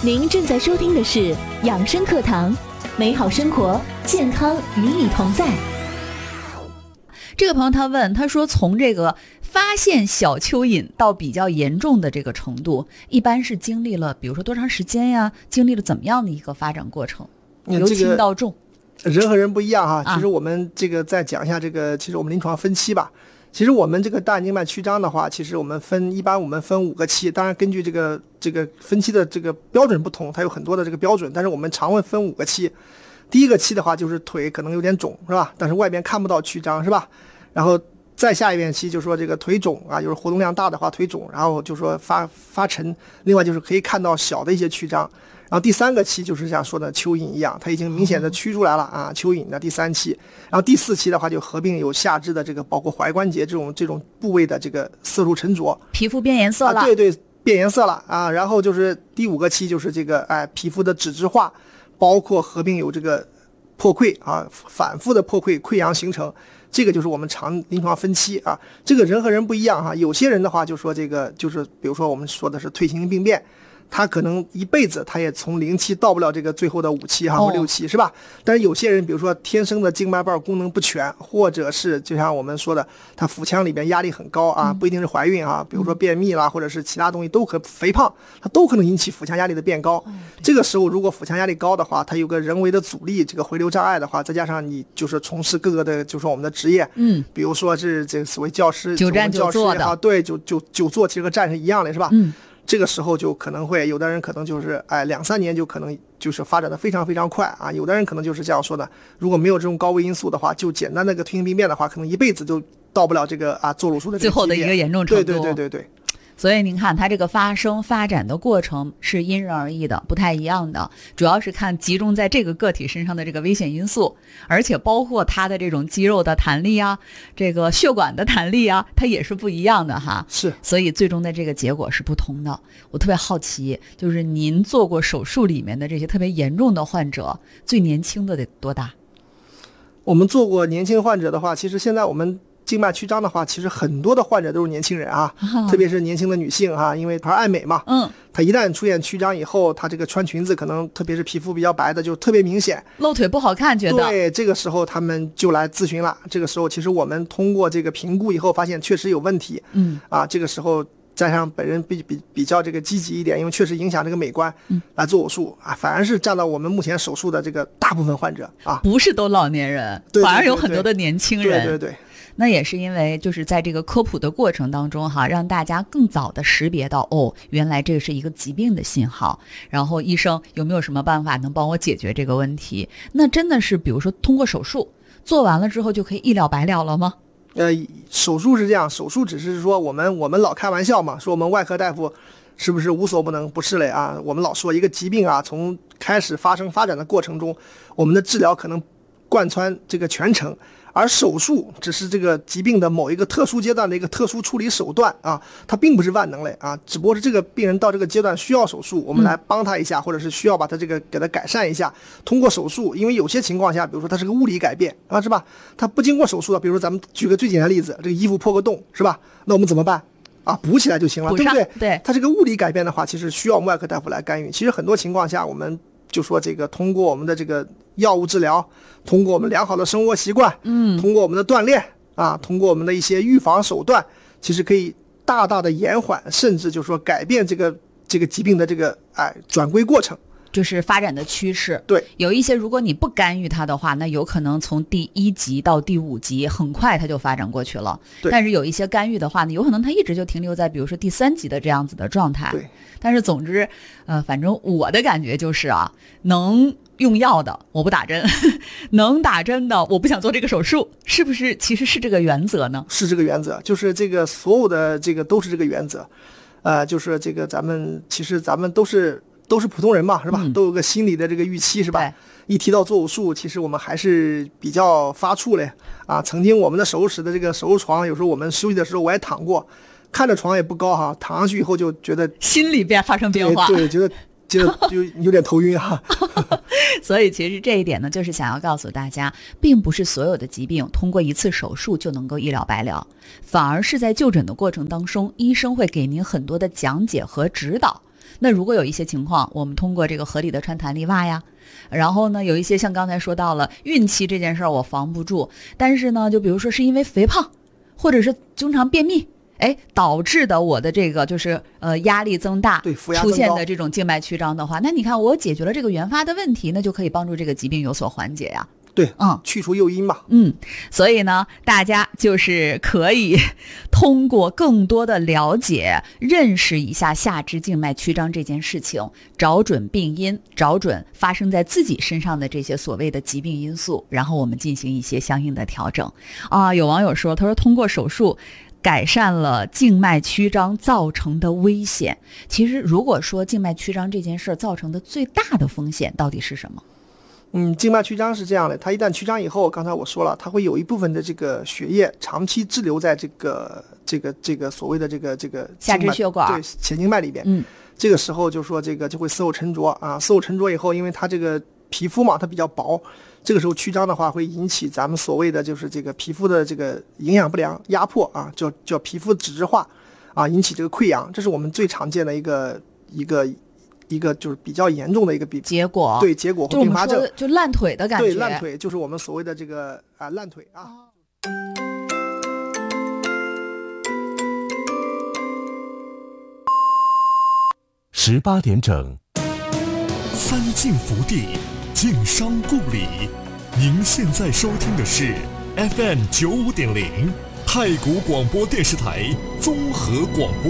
您正在收听的是养生课堂，美好生活，健康与你同在。 这个朋友他问，他说从这个发现小蚯蚓到比较严重的这个程度，一般是经历了比如说多长时间呀？经历了怎么样的一个发展过程？由轻到重。 人和人不一样哈，其实我们这个再讲一下这个，其实我们临床分期吧。其实我们这个大静脉曲张的话，其实一般我们分5个期，当然根据这个分期的这个标准不同，它有很多的这个标准，但是我们常会分5个期。第一个期的话就是腿可能有点肿是吧，但是外边看不到曲张是吧，然后再下一遍期就是说这个腿肿啊，就是活动量大的话腿肿，然后就说发沉，另外就是可以看到小的一些曲张。然后第3个期就是像说的蚯蚓一样，它已经明显的驱出来了啊，蚯蚓的第3期。然后第4期的话就合并有下肢的这个包括踝关节这种部位的这个色素沉着， 皮肤变颜色了， 对，变颜色了啊。然后就是第5个期就是这个皮肤的脂质化，包括合并有这个破溃啊，反复的破溃溃疡形成。这个就是我们常临床分期啊，这个人和人不一样哈。有些人的话就说这个就是比如说我们说的是退行性病变，他可能一辈子他也从0期到不了这个最后的5期哈或6期是吧？但是有些人比如说天生的静脉瓣功能不全，或者是就像我们说的他腹腔里边压力很高啊，不一定是怀孕啊，比如说便秘啦，或者是其他东西都肥胖，它都可能引起腹腔压力的变高。这个时候如果腹腔压力高的话，它有个人为的阻力，这个回流障碍的话，再加上你就是从事各个的就是说我们的职业，比如说是这个所谓教师久站久坐的， 对，久坐其实和站是一样的是吧？这个时候就可能会有的人可能就是2-3年就可能就是发展的非常非常快啊，有的人可能就是这样说的，如果没有这种高危因素的话，就简单的个退行病变的话，可能一辈子就到不了这个做手术的这个最后的一个严重程度。 对。 所以您看它这个发展的过程是因人而异的，不太一样的，主要是看集中在这个个体身上的这个危险因素，而且包括它的这种肌肉的弹力啊，这个血管的弹力啊，它也是不一样的哈。 是， 所以最终的这个结果是不同的。我特别好奇，就是您做过手术里面的这些特别严重的患者，最年轻的得多大？ 我们做过年轻患者的话，其实现在我们静脉曲张的话，其实很多的患者都是年轻人啊，特别是年轻的女性啊，因为她爱美嘛，她一旦出现曲张以后，她这个穿裙子可能特别是皮肤比较白的就特别明显， 露腿不好看，觉得对，这个时候他们就来咨询了。这个时候其实我们通过这个评估以后发现确实有问题，这个时候加上本人比较这个积极一点，因为确实影响这个美观，来做手术啊，反而是占到我们目前手术的这个大部分患者啊， 不是都老年人，反而有很多的年轻人， 对。 那也是因为就是在这个科普的过程当中哈，让大家更早的识别到原来这是一个疾病的信号，然后医生有没有什么办法能帮我解决这个问题？那真的是比如说通过手术做完了之后就可以一了百了了吗？ 手术是这样，手术只是说我们老开玩笑嘛，说我们外科大夫是不是无所不能？不是嘞啊，我们老说一个疾病啊，从开始发展的过程中，我们的治疗可能贯穿这个全程。而手术只是这个疾病的某一个特殊阶段的一个特殊处理手段啊，它并不是万能嘞啊，只不过是这个病人到这个阶段需要手术，我们来帮他一下，或者是需要把他这个给他改善一下，通过手术，因为有些情况下，比如说它是个物理改变啊，是吧？它不经过手术的，比如说咱们举个最简单的例子，这个衣服破个洞是吧？那我们怎么办？补起来就行了，对不对？ 对， 它这个物理改变的话，其实需要我们外科大夫来干预。其实很多情况下，我们就说这个通过我们的这个药物治疗，通过我们良好的生活习惯，通过我们的锻炼啊，通过我们的一些预防手段，其实可以大大的延缓，甚至就是说改变这个疾病的这个转归过程。 就是发展的趋势。 对， 有一些如果你不干预它的话，那有可能从第1级到第5级很快它就发展过去了。但是有一些干预的话呢，有可能它一直就停留在比如说第3级的这样子的状态。 对， 但是总之反正我的感觉就是能用药的我不打针能打针的我不想做这个手术，是不是其实是这个原则呢？ 是这个原则，就是这个所有的这个都是这个原则。就是这个其实咱们都是普通人嘛，是吧？都有个心理的这个预期，是吧？一提到做手术，其实我们还是比较发怵嘞啊。曾经我们的手术室的这个手术床，有时候我们休息的时候我也躺过，看着床也不高哈，躺上去以后就觉得心里边发生变化， 对，觉得就有点头晕哈。 所以其实这一点呢，就是想要告诉大家，并不是所有的疾病通过一次手术就能够一了百了，反而是在就诊的过程当中，医生会给您很多的讲解和指导。 那如果有一些情况，我们通过这个合理的穿弹力袜呀，然后呢，有一些像刚才说到了孕期这件事儿我防不住，但是呢，就比如说是因为肥胖，或者是经常便秘，导致的我的这个就是压力增大， 对，腹压增高出现的这种静脉曲张的话，那你看我解决了这个原发的问题，那就可以帮助这个疾病有所缓解呀。 对，去除诱因嘛。 所以呢，大家就是可以通过更多的了解、认识一下下肢静脉曲张这件事情，找准病因，找准发生在自己身上的这些所谓的疾病因素，然后我们进行一些相应的调整。有网友说，他说通过手术改善了静脉曲张造成的危险。其实如果说静脉曲张这件事造成的最大的风险到底是什么？ 静脉曲张是这样的，它一旦曲张以后，刚才我说了，它会有一部分的这个血液长期滞留在这个所谓的这个下肢血管， 对，前静脉里边。这个时候就说这个就会死后沉着啊，死后沉着以后，因为它这个皮肤嘛，它比较薄，这个时候曲张的话会引起咱们所谓的就是这个皮肤的这个营养不良压迫啊，叫皮肤脂质化啊，引起这个溃疡，这是我们最常见的一个就是比较严重的一个结果， 对，结果和并发症， 就烂腿的感觉。 对，烂腿就是我们所谓的这个烂腿啊。 18点整，三晋福地，晋商故里。您现在收听的是 FM 95.0太谷广播电视台综合广播。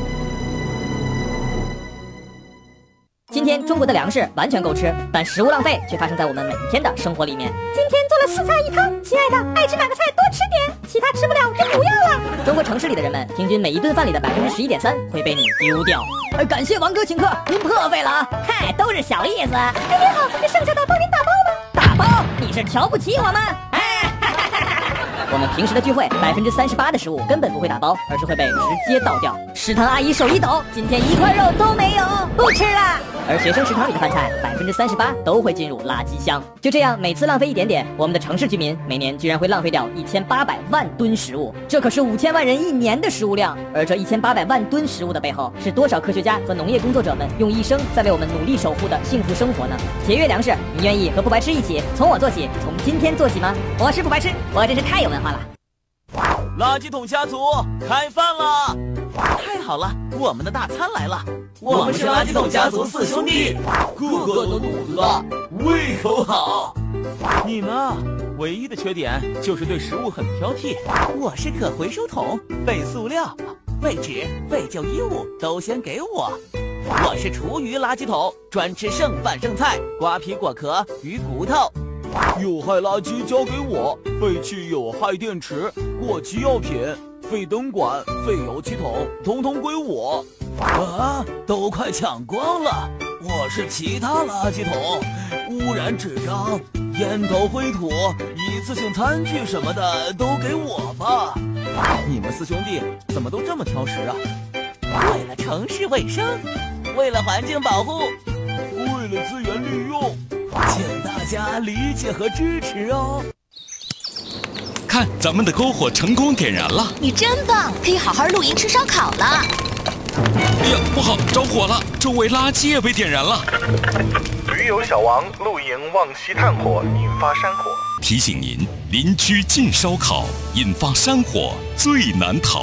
今天中国的粮食完全够吃，但食物浪费却发生在我们每一天的生活里面。 今天做了4菜1汤，亲爱的，爱吃哪个菜多吃点，其他吃不了就不要了。 中国城市里的人们，平均每一顿饭里的11.3%会被你丢掉。感谢王哥请客，您破费了啊！嗨，都是小意思。 您好，这剩下的帮您打包吗？ 打包？你是瞧不起我们？我们平时的聚会，38%的食物根本不会打包，而是会被直接倒掉。食堂阿姨手一抖，今天1块肉都没有，不吃了。而学生食堂里的饭菜38%都会进入垃圾箱。就这样，每次浪费一点点，我们的城市居民每年居然会浪费掉1800万吨食物，这可是5000万人1年的食物量。而这1800万吨食物的背后，是多少科学家和农业工作者们用一生在为我们努力守护的幸福生活呢？节约粮食，你愿意和不白痴一起从我做起，从今天做起吗？我是不白痴，我真是太有文化了。 垃圾桶家族开饭了！太好了，我们的大餐来了！我们是垃圾桶家族4兄弟，个个都肚子大，胃口好。你呢？唯一的缺点就是对食物很挑剔。我是可回收桶，废塑料、废纸、废旧衣物都先给我。我是厨余垃圾桶，专吃剩饭剩菜、瓜皮果壳、鱼骨头。有害垃圾交给我，废弃有害电池、过期药品、废灯管、废油漆桶，统统归我。都快抢光了！我是其他垃圾桶，污染纸张、烟头灰土、一次性餐具什么的都给我吧。你们4兄弟怎么都这么挑食啊？为了城市卫生，为了环境保护，为了资源利用，请大家理解和支持哦。 看，咱们的篝火成功点燃了！ 你真棒，可以好好露营吃烧烤了。 哎呀，不好，着火了！周围垃圾也被点燃了。 驴友小王露营忘熄炭火，引发山火。 提醒您，邻居禁烧烤，引发山火最难逃。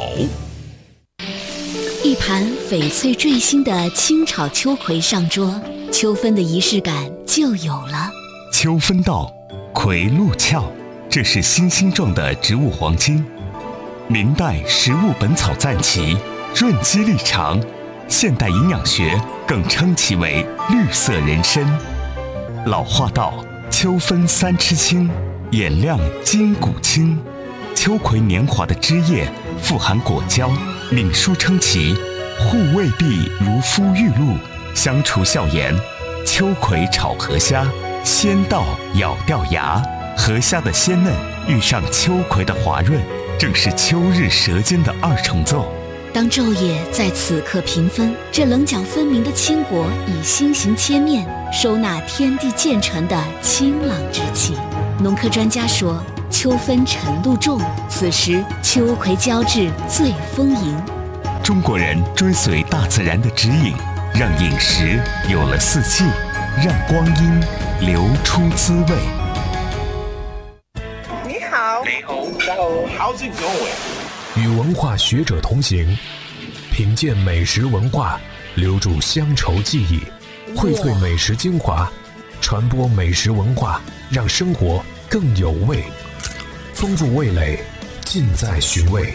一盘翡翠缀新的清炒秋葵上桌，秋分的仪式感就有了。 秋分到，葵露俏，这是星星状的植物黄金。明代《食物本草赞其》润肌力肠，现代营养学更称其为绿色人参。老话道，秋分3吃青，眼亮筋骨轻。秋葵年华的枝叶富含果胶，敏舒称其护胃壁如肤玉露，香除笑颜。秋葵炒河虾，鲜到咬掉牙。河虾的鲜嫩遇上秋葵的滑润，正是秋日舌尖的2重奏。 当昼夜在此刻平分，这棱角分明的青果以心形切面，收纳天地渐成的清朗之气。农科专家说，秋分晨露重，此时秋葵交织最丰盈。 中国人追随大自然的指引， 让饮食有了四季，让光阴留出滋味。 你好，你好，How's it going？ 与文化学者同行，品鉴美食文化，留住乡愁记忆，荟萃美食精华，传播美食文化，让生活更有味。丰富味蕾，尽在寻味。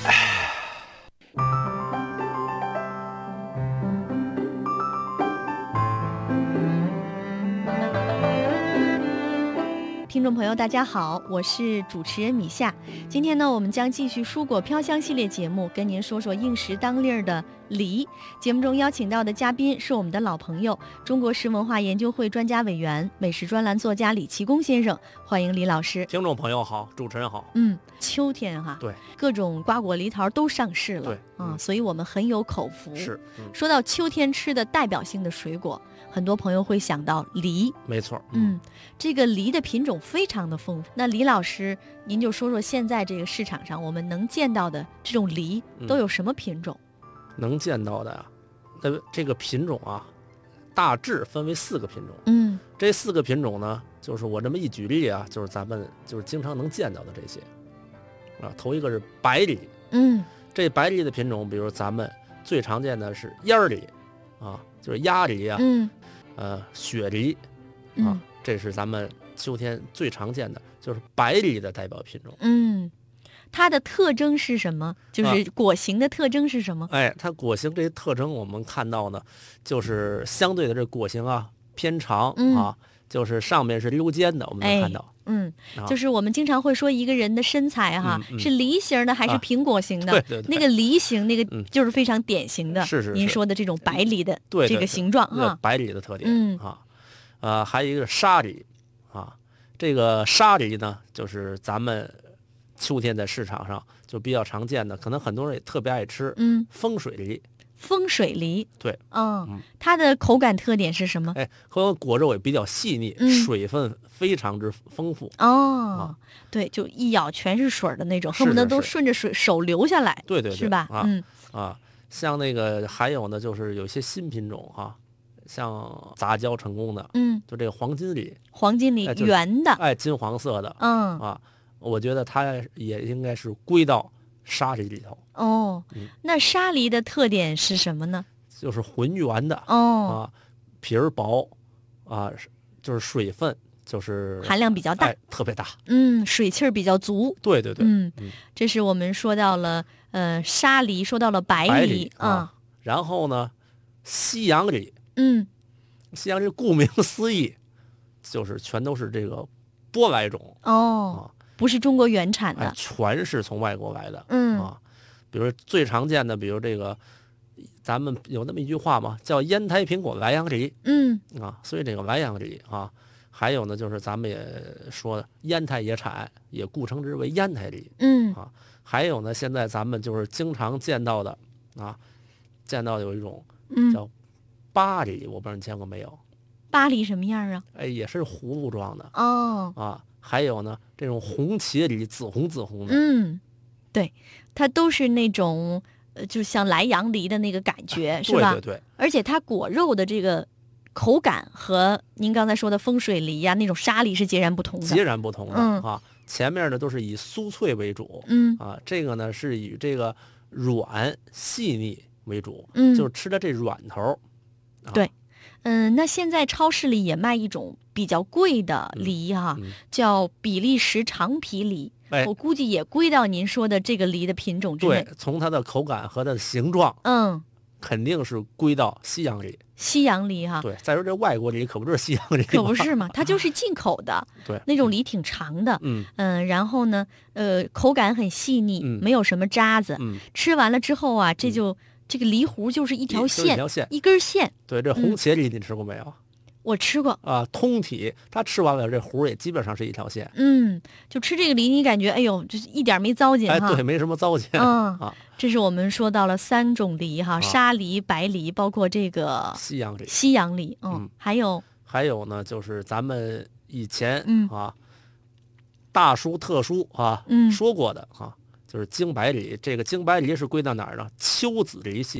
听众朋友大家好，我是主持人米夏。今天呢，我们将继续蔬果飘香系列节目，跟您说说应时当令的梨。节目中邀请到的嘉宾是我们的老朋友，中国食文化研究会专家委员、美食专栏作家李奇功先生，欢迎李老师。 听众朋友好，主持人好。 秋天哈， 对， 各种瓜果梨桃都上市了， 对， 所以我们很有口福。 是， 说到秋天吃的代表性的水果，很多朋友会想到梨。 没错， 这个梨的品种非常的丰富。那李老师，您就说说现在这个市场上我们能见到的这种梨都有什么品种？ 能见到的啊，这个品种啊，大致分为4个品种。这4个品种呢，就是我这么一举例啊，就是咱们就是经常能见到的这些啊。头一个是白梨，这白梨的品种，比如咱们最常见的是烟梨啊，就是鸭梨啊，雪梨啊，这是咱们秋天最常见的，就是白梨的代表品种。 它的特征是什么？就是果形的特征是什么？ 它果形这些特征我们看到呢，就是相对的这果形啊偏长啊，就是上面是溜尖的，我们能看到。 就是我们经常会说一个人的身材哈，是梨形的还是苹果型的？ 对， 那个梨形那个就是非常典型的， 是您说的这种白梨的这个形状哈， 白梨的特点还有一个沙梨啊，这个沙梨呢，就是咱们秋天在市场上就比较常见的，可能很多人也特别爱吃。风水梨。 风水梨， 对， 它的口感特点是什么？ 和果肉也比较细腻，水分非常之丰富。 对，就一咬全是水的那种，恨不得都顺着水手流下来。 对， 是吧？ 像那个还有呢，就是有些新品种哈，像杂交成功的，就这个黄金梨， 圆的， 金黄色的，我觉得它也应该是归到沙梨里头。 那沙梨的特点是什么呢？ 就是浑圆的，皮儿薄，就是水分就是含量比较大， 特别大， 水气儿比较足。 对， 这是我们说到了沙梨，说到了白梨啊。然后呢，西洋梨，西洋梨顾名思义，就是全都是这个舶来种不是中国原产的， 全是从外国来的。比如最常见的，比如这个，咱们有那么一句话嘛，叫烟台苹果莱阳梨。所以这个莱阳梨还有呢，就是咱们也说烟台也产，也故称之为烟台梨。还有呢，现在咱们就是经常见到的见到有一种叫巴梨，我不知道你见过没有？ 巴梨什么样啊？ 也是葫芦状的。还有呢，这种红茄梨，紫红的。 对，它都是那种就像莱阳梨的那个感觉，是吧？ 对。 而且它果肉的这个口感和您刚才说的风水梨那种沙梨是截然不同的。 前面呢都是以酥脆为主，这个呢是以这个软细腻为主，就是吃的这软头。 对。那现在超市里也卖一种比较贵的梨叫比利时长皮梨。我估计也归到您说的这个梨的品种之内。 对，从它的口感和它的形状，肯定是归到西洋梨。 西洋梨对，再说这外国梨可不是西洋梨， 可不是嘛，它就是进口的。 对， 那种梨挺长的。然后呢，口感很细腻，没有什么渣子。吃完了之后这个梨核就是一条线，一根线。 对，这红茄梨你吃过没有？ 我吃过通体，它吃完了这核也基本上是一条线。 就吃这个梨，你感觉就是一点没糟践对，没什么糟践这是我们说到了3种梨沙梨、白梨，包括这个西洋梨。 西洋梨，还有呢，就是咱们以前大书特书说过的就是京白梨。这个京白梨是归到哪儿呢？秋子梨系列。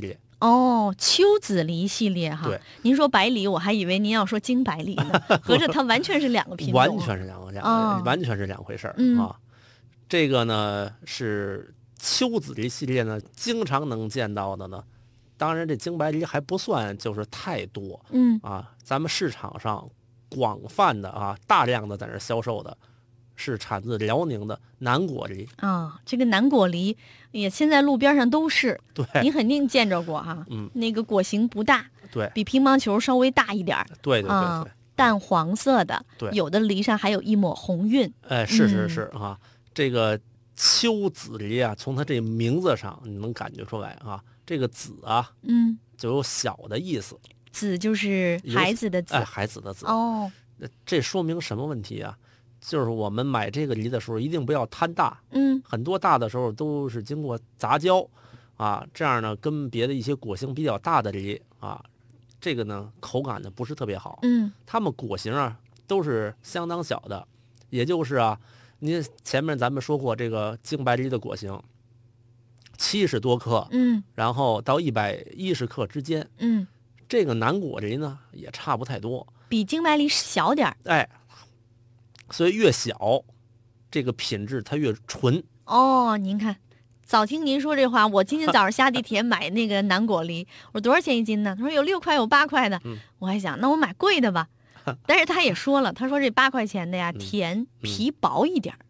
哦，秋子梨系列哈。 对， 您说白梨，我还以为您要说京白梨呢，合着它完全是两个品种。 完全是完全是两回事啊。这个呢是秋子梨系列呢，经常能见到的呢。当然，这京白梨还不算就是太多，咱们市场上广泛的大量的在那销售的，是产自辽宁的南果梨这个南果梨也现在路边上都是， 对， 你肯定见着过那个果形不大， 对， 比乒乓球稍微大一点， 对， 淡黄色的， 对， 有的梨上还有一抹红晕， 是这个秋子梨啊，从它这名字上你能感觉出来这个子就有小的意思， 子就是孩子的子， 孩子的子哦。 这说明什么问题啊？就是我们买这个梨的时候，一定不要贪大，很多大的时候都是经过杂交这样呢，跟别的一些果形比较大的梨这个呢口感呢不是特别好，它们果形都是相当小的，也就是您前面咱们说过这个京白梨的果形。70多克，然后到110克之间，这个南果梨呢也差不太多， 比京白梨小点儿， 所以越小，这个品质它越纯。 您看，早听您说这话，我今天早上下地铁买那个南果梨，我说多少钱一斤呢？他说有6块有8块的，我还想那我买贵的吧，但是他也说了，他说这8块钱的呀，甜皮薄一点，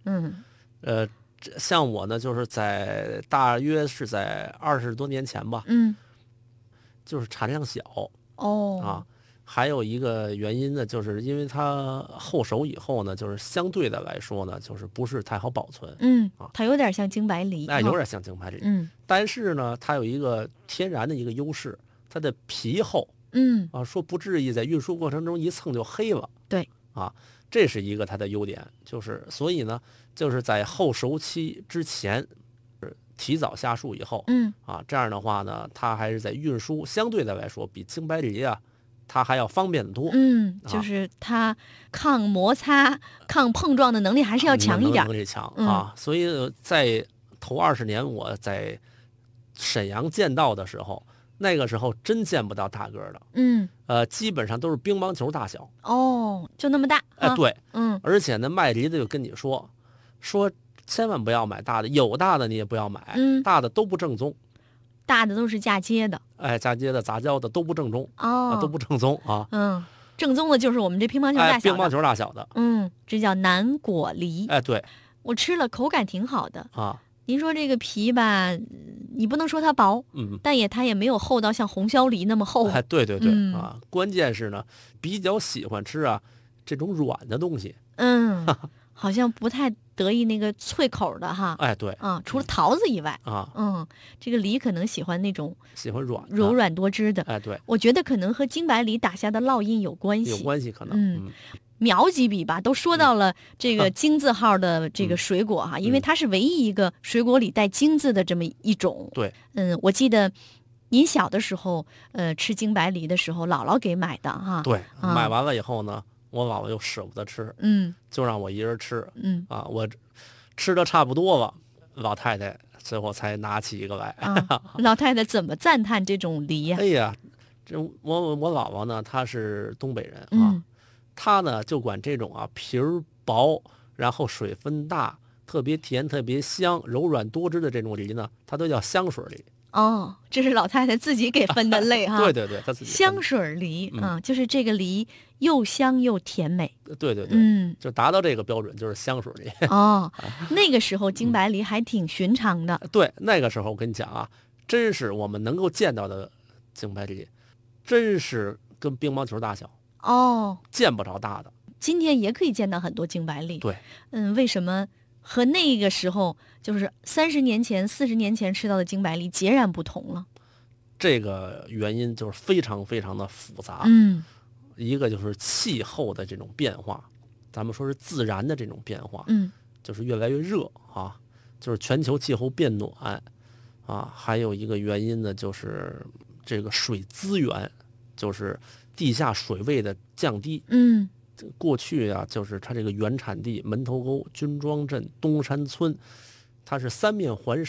像我呢，就是大约是在20多年前吧，就是产量小还有一个原因呢，就是因为它后熟以后呢，就是相对的来说呢，就是不是太好保存， 它有点像京白梨， 有点像京白梨，但是呢，它有一个天然的一个优势，它的皮厚，说不至于在运输过程中一蹭就黑了， 对， 这是一个它的优点，就是所以呢，就是在后熟期之前，提早下树以后，这样的话呢，它还是在运输相对的来说比京白梨它还要方便得多， 就是它抗摩擦、抗碰撞的能力还是要强一点， 能力强所以在头20年我在沈阳见到的时候。那个时候真见不到大个的，基本上都是乒乓球大小， 就那么大， 对，而且呢，卖梨的就跟你说千万不要买大的，有大的你也不要买，大的都不正宗， 大的都是嫁接的， 嫁接的、杂交的都不正宗，都不正宗正宗的就是我们这乒乓球大小的， 乒乓球大小的， 这叫南果梨， 对， 我吃了口感挺好的您说这个皮吧，你不能说它薄，但它也没有厚到像红椒梨那么厚。 对，关键是呢，比较喜欢吃这种软的东西。 好像不太得意那个脆口的哈。 对除了桃子以外这个梨可能喜欢那种柔软多汁的。 对， 我觉得可能和京白梨打下的烙印有关系。 有关系可能。 苗几笔吧，都说到了这个金字号的这个水果因为它是唯一一个水果里带金字的这么一种。 对， 我记得您小的时候，吃京白梨的时候，姥姥给买的对，买完了以后呢，我姥姥又舍不得吃，就让我一人吃，我吃的差不多了，老太太最后才拿起一个来。 老太太怎么赞叹这种梨呀？ 哎呀，这我姥姥呢，她是东北人他呢就管这种皮儿薄，然后水分大，特别甜、特别香、柔软多汁的这种梨呢，它都叫香水梨。 这是老太太自己给分的类哈。 对，她自己香水梨就是这个梨又香又甜美。 对，就达到这个标准就是香水梨。 那个时候京白梨还挺寻常的。 对，那个时候我跟你讲真是我们能够见到的京白梨，真是跟乒乓球大小。见不着大的， 今天也可以见到很多京白梨。 对， 为什么和那个时候就是30年前、40年前吃到的京白梨截然不同了？ 这个原因就是非常非常的复杂。一个就是气候的这种变化，咱们说是自然的这种变化，就是越来越热就是全球气候变暖还有一个原因呢，就是这个水资源，就是地下水位的降低。过去就是它这个原产地门头沟、军庄镇、东山村，它是3面环山，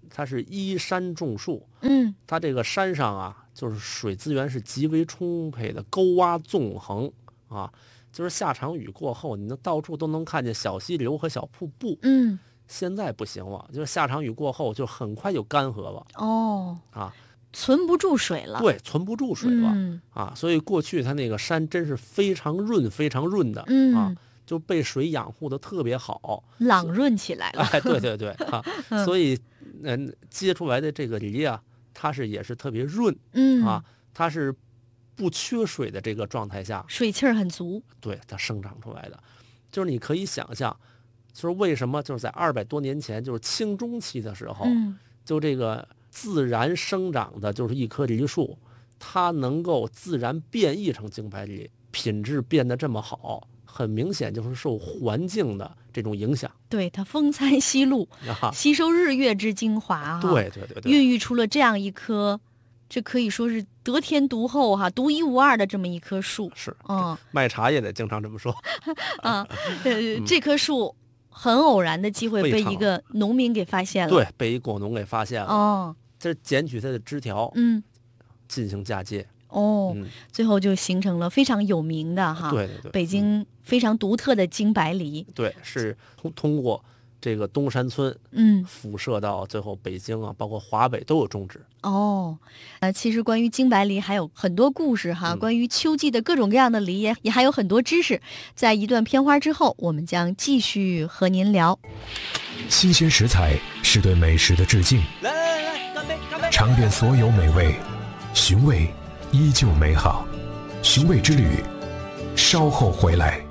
它是依山种树，它这个山上啊，就是水资源是极为充沛的，沟洼纵横啊，就是下场雨过后，你到处都能看见小溪流和小瀑布。现在不行了，就是下场雨过后就很快就干涸了。 存不住水了。 对，存不住水了。所以过去它那个山真是非常润的。就被水养护的特别好， 朗润起来了。 对所以结出来的这个梨啊，它也是特别润，它是不缺水的这个状态下， 水气儿很足， 对，它生长出来的。就是你可以想象，就是为什么就是在200多年前，就是清中期的时候，就这个自然生长的就是一棵梨树，它能够自然变异成京白梨，品质变得这么好。很明显就是受环境的这种影响， 对，它风餐夕露，吸收日月之精华， 对， 孕育出了这样一棵，这可以说是得天独厚独一无二的这么一棵树。 是，卖茶也得经常这么说这棵树很偶然的机会被一个农民给发现了， 对，被一果农给发现了。这是捡取它的枝条，进行嫁接。 最后就形成了非常有名的对北京非常独特的京白梨。 对，是通过这个东山村，辐射到最后北京啊，包括华北都有种植。 其实关于京白梨还有很多故事关于秋季的各种各样的梨也还有很多知识。在一段片花之后，我们将继续和您聊。 新鲜食材是对美食的致敬， 来，干杯！ 尝遍所有美味，寻味依旧美好。寻味之旅，稍后回来。